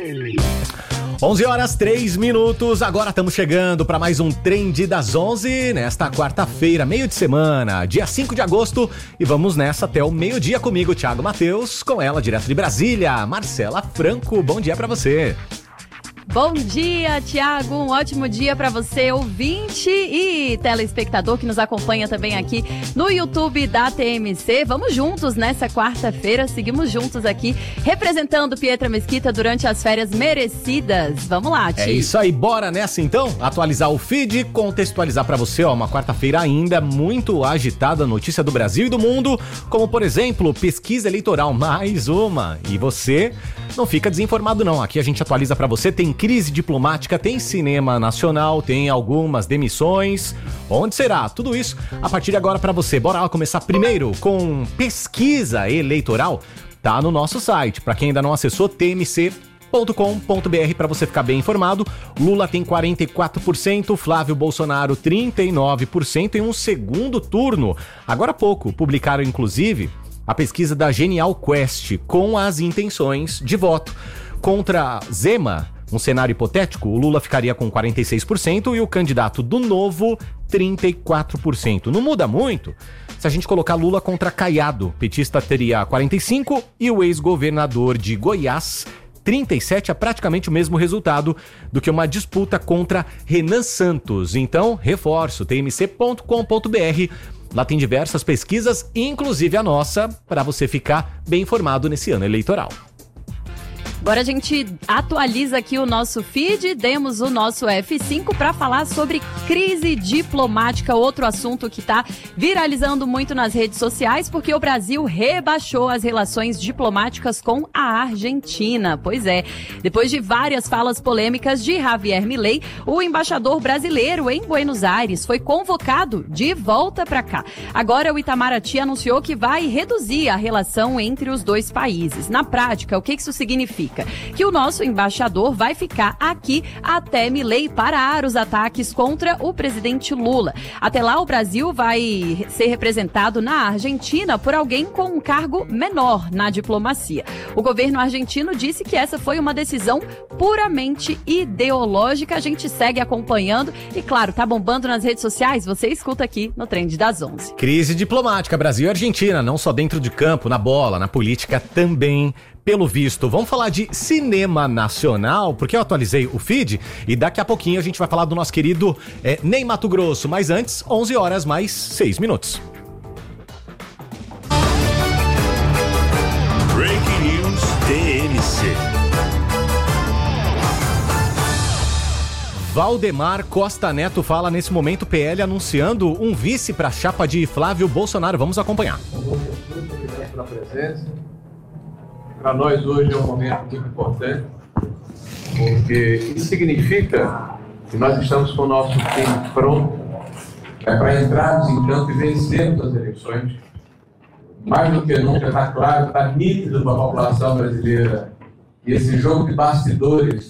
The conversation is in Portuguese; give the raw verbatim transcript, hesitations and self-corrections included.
onze horas, três minutos, agora estamos chegando para mais um Trend das onze, nesta quarta-feira, meio de semana, dia cinco de agosto, e vamos nessa até o meio-dia comigo, Thiago Matheus, com ela direto de Brasília, Marcela Franco, bom dia para você. Bom dia, Thiago, um ótimo dia para você, ouvinte e telespectador que nos acompanha também aqui no YouTube da T M C. Vamos juntos nessa quarta-feira, seguimos juntos aqui, representando Pietra Mesquita durante as férias merecidas. Vamos lá, Thi. É isso aí, bora nessa então, atualizar o feed, contextualizar para você, ó, uma quarta-feira ainda muito agitada, notícia do Brasil e do mundo, como por exemplo, pesquisa eleitoral, mais uma, e você não fica desinformado não, aqui a gente atualiza para você, tem crise diplomática, tem cinema nacional, tem algumas demissões. Onde será? Tudo isso a partir de agora para você. Bora lá começar primeiro com pesquisa eleitoral. Tá no nosso site. Para quem ainda não acessou, t m c ponto com ponto b r para você ficar bem informado. Lula tem quarenta e quatro por cento, Flávio Bolsonaro trinta e nove por cento em um segundo turno. Agora há pouco publicaram inclusive a pesquisa da Genial Quest com as intenções de voto. Contra Zema, um cenário hipotético, o Lula ficaria com quarenta e seis por cento e o candidato do Novo, trinta e quatro por cento. Não muda muito se a gente colocar Lula contra Caiado. Petista teria quarenta e cinco por cento e o ex-governador de Goiás, trinta e sete por cento, é praticamente o mesmo resultado do que uma disputa contra Renan Santos. Então, reforço, t m c ponto com ponto b r. Lá tem diversas pesquisas, inclusive a nossa, para você ficar bem informado nesse ano eleitoral. Agora a gente atualiza aqui o nosso feed, demos o nosso F cinco para falar sobre crise diplomática, outro assunto que está viralizando muito nas redes sociais, porque o Brasil rebaixou as relações diplomáticas com a Argentina. Pois é, depois de várias falas polêmicas de Javier Milei, o embaixador brasileiro em Buenos Aires foi convocado de volta para cá. Agora o Itamaraty anunciou que vai reduzir a relação entre os dois países. Na prática, o que isso significa? Que o nosso embaixador vai ficar aqui até Milei parar os ataques contra o presidente Lula. Até lá, o Brasil vai ser representado na Argentina por alguém com um cargo menor na diplomacia. O governo argentino disse que essa foi uma decisão puramente ideológica. A gente segue acompanhando e, claro, tá bombando nas redes sociais. Você escuta aqui no Trend das onze. Crise diplomática, Brasil e Argentina, não só dentro de campo, na bola, na política também. Pelo visto, vamos falar de cinema nacional, porque eu atualizei o feed e daqui a pouquinho a gente vai falar do nosso querido é, Ney Matogrosso, mas antes, onze horas mais seis minutos. Breaking News T M C. Valdemar Costa Neto fala nesse momento P L anunciando um vice para a chapa de Flávio Bolsonaro. Vamos acompanhar. Obrigado pela presença. Para nós hoje é um momento muito importante, porque isso significa que nós estamos com o nosso time pronto é para entrarmos em campo e vencermos as eleições. Mais do que nunca está claro, está nítido para a população brasileira, e esse jogo de bastidores